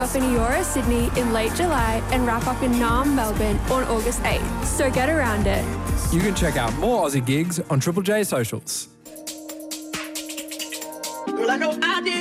Up in Eora, Sydney in late July and wrap up in Naarm, Melbourne on August 8th. So get around it. You can check out more Aussie gigs on Triple J socials. Girl, I know I did.